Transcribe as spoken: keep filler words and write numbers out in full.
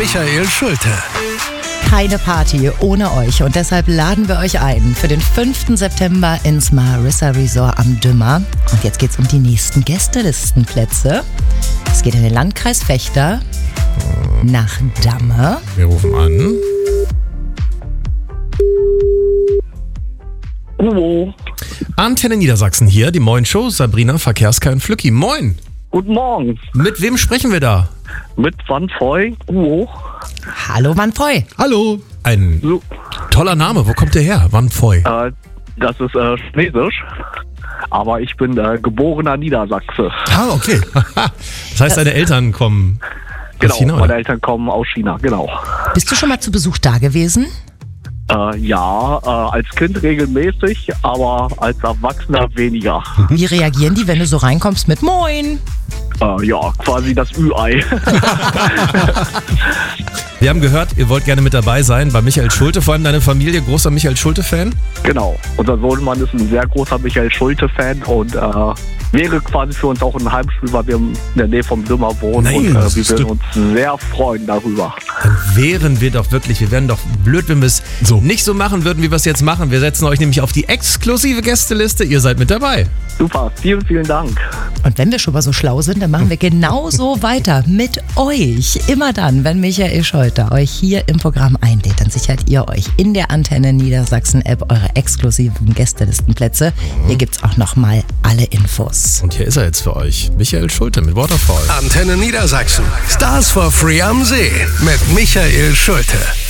Michael Schulte. Keine Party ohne euch und deshalb laden wir euch ein für den fünften September ins Marissa Resort am Dümmer. Und jetzt geht's um die nächsten Gästelistenplätze. Es geht in den Landkreis Vechta, nach Damme. Wir rufen an. Hallo. Antenne Niedersachsen hier, die Moin Show, Sabrina, Verkehrskei und Flücki. Moin. Guten Morgen. Mit wem sprechen wir da? Mit Van Foy. Uho. Hallo Van Foy. Hallo. Ein So, toller Name, wo kommt der her? Van Foy. äh, das ist äh, Chinesisch. Aber ich bin äh, geborener Niedersachse. Ah, okay. Das heißt, deine Eltern kommen aus Genau, China, meine oder? Eltern kommen aus China, genau. Bist du schon mal zu Besuch da gewesen? Äh, ja, äh, als Kind regelmäßig, aber als Erwachsener weniger. Wie reagieren die, wenn du so reinkommst mit Moin? Äh, ja, quasi das Ü-Ei. Wir haben gehört, ihr wollt gerne mit dabei sein bei Michael Schulte, vor allem deine Familie, großer Michael Schulte-Fan. Genau. Unser Sohnemann ist ein sehr großer Michael Schulte-Fan und äh, wäre quasi für uns auch ein Heimspiel, weil wir in der Nähe vom Dümmer wohnen. Nein, und äh, das wir ist würden du- uns sehr freuen darüber. Dann wären wir doch wirklich, wir wären doch blöd, wenn wir es so nicht so machen würden, wie wir es jetzt machen. Wir setzen euch nämlich auf die exklusive Gästeliste, ihr seid mit dabei. Super, vielen, vielen Dank. Und wenn wir schon mal so schlau sind, dann machen wir genauso weiter mit euch. Immer dann, wenn Michael Schulte euch hier im Programm einlädt, dann sichert ihr euch in der Antenne Niedersachsen App eure exklusiven Gästelistenplätze. Hier gibt's auch nochmal alle Infos. Und hier ist er jetzt für euch, Michael Schulte mit Waterfall. Antenne Niedersachsen. Stars for Free am See mit Michael Schulte.